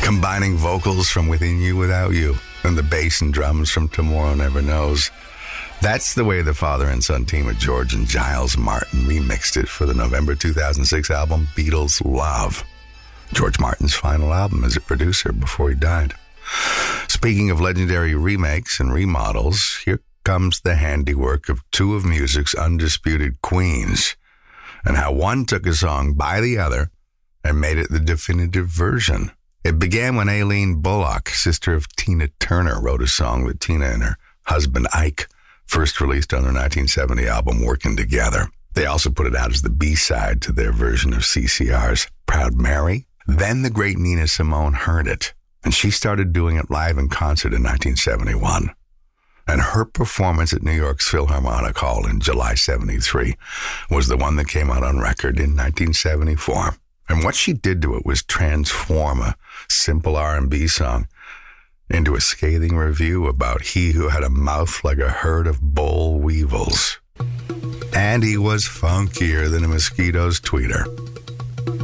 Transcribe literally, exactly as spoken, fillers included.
combining vocals from Within You Without You and the bass and drums from Tomorrow Never Knows. That's the way the father and son team of George and Giles Martin remixed it for the November two thousand six album Beatles Love, George Martin's final album as a producer before he died. Speaking of legendary remakes and remodels, here comes the handiwork of two of music's undisputed queens, and how one took a song by the other and made it the definitive version. It began when Aileen Bullock, sister of Tina Turner, wrote a song that Tina and her husband Ike first released on their nineteen seventy album Working Together. They also put it out as the B-side to their version of C C R's Proud Mary. Then the great Nina Simone heard it, and she started doing it live in concert in nineteen seventy-one. And her performance at New York's Philharmonic Hall in July seventy-three was the one that came out on record in nineteen seventy-four. And what she did to it was transform a simple R and B song into a scathing review about he who had a mouth like a herd of boll weevils. And he was funkier than a mosquito's tweeter.